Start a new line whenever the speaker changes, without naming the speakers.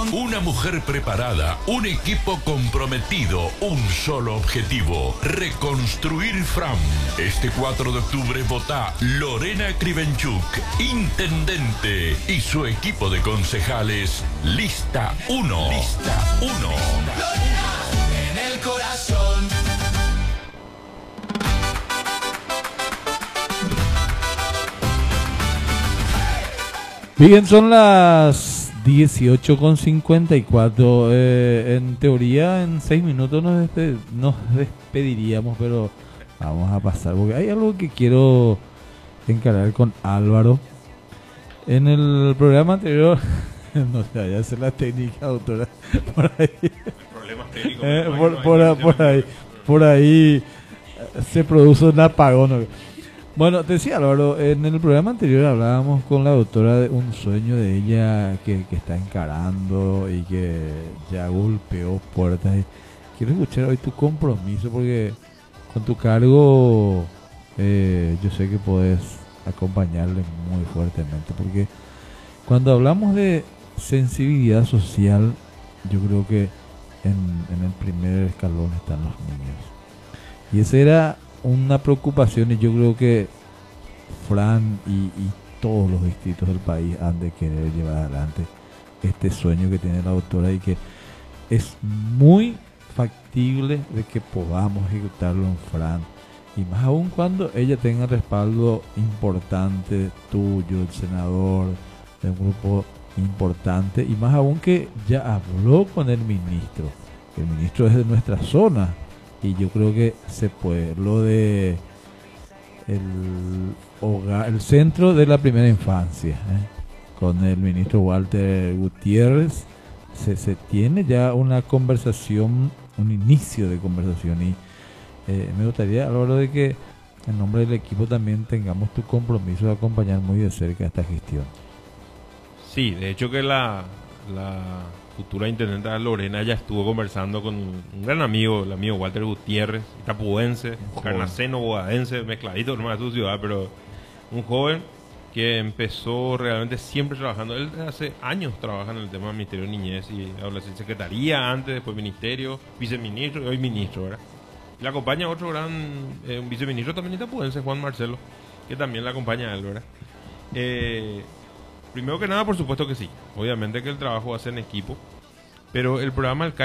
Una mujer preparada, un equipo comprometido, un solo objetivo: reconstruir Fram. Este 4 de octubre vota Lorena Krivenchuk, intendente, y su equipo de concejales. Lista 1. Lista 1.
En el corazón.
Bien, son las 18:54. En teoría, en 6 minutos nos despediríamos, pero vamos a pasar, porque hay algo que quiero encarar con Álvaro. En el programa anterior, no se vaya a hacer la técnica, doctora, por ahí.
Problemas técnicos.
Por ahí se produce un apagón, ¿no? Bueno, te decía Álvaro, en el programa anterior hablábamos con la doctora de un sueño de ella que está encarando y que ya golpeó puertas. Quiero escuchar hoy tu compromiso, porque con tu cargo yo sé que podés acompañarle muy fuertemente, porque cuando hablamos de sensibilidad social, yo creo que en el primer escalón están los niños. Y esa era una preocupación, y yo creo que Fran y todos los distritos del país han de querer llevar adelante este sueño que tiene la doctora, y que es muy factible de que podamos ejecutarlo en Fran, y más aún cuando ella tenga respaldo importante tuyo, el senador, de un grupo importante, y más aún que ya habló con el ministro es de nuestra zona. Y yo creo que se puede. Lo de el centro de la primera infancia, con el ministro Walter Gutiérrez, se tiene ya una conversación, un inicio de conversación. Y me gustaría, Álvaro, de que en nombre del equipo también tengamos tu compromiso de acompañar muy de cerca esta gestión.
Sí, de hecho que la futura intendente Lorena ya estuvo conversando con un gran amigo, el amigo Walter Gutiérrez, itapuense, carnaceno, bogadense, mezcladito nomás de su ciudad, pero un joven que empezó realmente siempre trabajando. Él hace años trabaja en el tema del Ministerio de Niñez y Adolescencia, Secretaría antes, después Ministerio, viceministro y hoy ministro, ¿verdad? Y le acompaña otro gran un viceministro también itapuense, Juan Marcelo, que también le acompaña a él, ¿verdad? Primero que nada, por supuesto que sí. Obviamente que el trabajo va a ser en equipo, pero el programa